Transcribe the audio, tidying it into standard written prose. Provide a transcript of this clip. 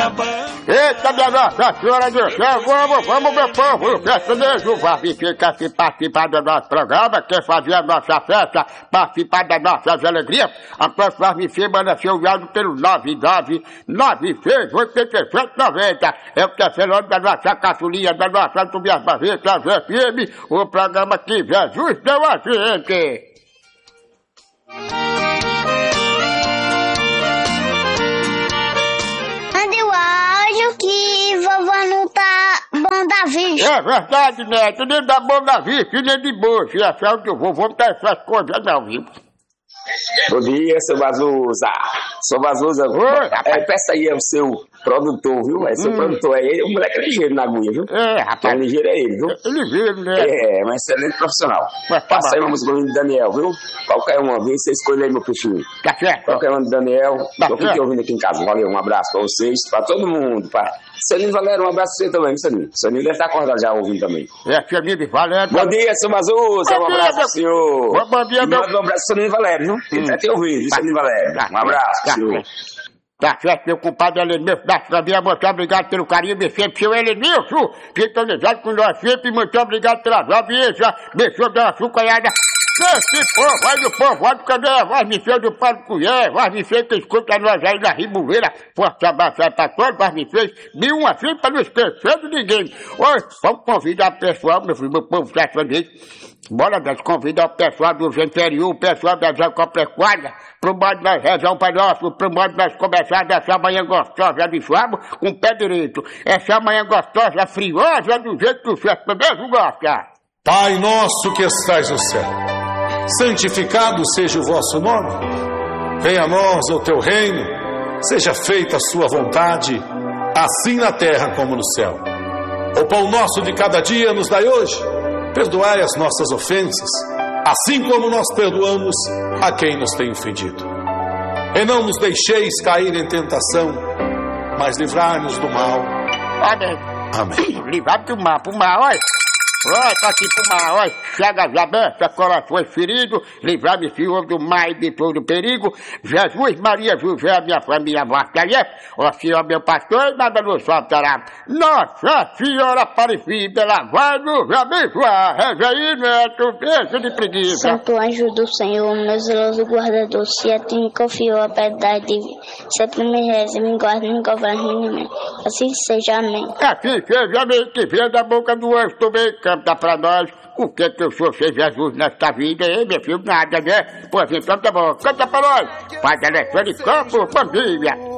Eita, minha Nossa Senhora do Céu, vamos, meu povo, festa de Juvá, fica aqui participar do nosso programa, quer fazer a nossa festa, participar das nossas alegrias, a próxima semana seu viado pelo 999-86-8790, é o terceiro da nossa caçulinha, da nossa Tobias Barretas FM, o programa que Jesus deu a gente. Que vovó não tá bom da vista. É verdade, Neto, nem da bom da vista e nem de boa. Se achar que o vovô não tá essas coisas não, viu? Bom dia, seu Vazuza. Seu Vazuza, peça aí ao seu produtor, viu? É seu produtor, é ele. O moleque é ligeiro na agulha, viu? É, rapaz. O ligeiro é ele, viu? É ligeiro, né? É, um excelente profissional. Passa aí uma música do Daniel, viu? Qualquer uma vez, você escolhe aí, meu peixinho. Tá certo. Qualquer uma do Daniel. Tá Tô aqui ouvindo aqui em casa. Valeu, um abraço pra vocês, pra todo mundo. Pra Celino Valério, um abraço pra você também, Celino. Celino deve estar acordado já ouvindo também. É, Celino Valério. Bom dia, seu Vazuza. Um abraço pro senhor. Bom dia, meu. Um abraço pro Celino Valério, viu? Ele vai ter ouvido, Celino Valério. Um abraço pro senhor. Tá certo, meu compadre Elenilson da Frambia, muito obrigado pelo carinho, me sempre, seu Elenilson, que estão ligados com nós sempre, muito obrigado pela audiência, deixou dar uma chucalhada. Esse povo, aí do povo, olha cadê? Vai me fez do Paulo Cunhé, vai me fez que escuta nós aí na Ribuveira, forte abraço aí pra todos, vai me fez, de um assim pra não esquecer de ninguém. Oi, vamos convidar o pessoal, meu filho, meu povo tá falando. Bora, nós convidar o pessoal do interior, o pessoal da agropecuária, pro modo nós rezar para nós, pro modo nós começar dessa manhã gostosa de sábado com o pé direito. Essa manhã gostosa, friosa, do jeito que o certo mesmo gosta. Pai nosso que estais no céu, santificado seja o vosso nome. Venha a nós o teu reino, seja feita a sua vontade, assim na terra como no céu. O pão nosso de cada dia nos dai hoje. Perdoai as nossas ofensas, assim como nós perdoamos a quem nos tem ofendido. E não nos deixeis cair em tentação, mas livrai-nos do mal. Amém. Amém. Livrai do mal, pro mal, olha. Olha, tá aqui pro mal, olha. Chagas abertas, corações feridos, livrai-me, Senhor, do mal e de todo perigo. Jesus, Maria, José, a minha família, Vascaria, ó Senhor, meu pastor, nada nos faltará. Nossa Senhora Aparecida, ela vai nos abençoar. Reza aí, Neto, deixa de preguiça. Santo anjo do Senhor, meu zeloso guardador, se a ti me confiou a piedade divina, sempre me reza, me guarda, me governe, amém. Assim seja, amém. Assim seja, amém, que vem da boca do anjo também, canta pra nós. O que o senhor fez Jesus nesta vida, hein, meu filho? Nada, né? Pois então tá bom, canta pra nós. Pai da Alexandre Campos, família.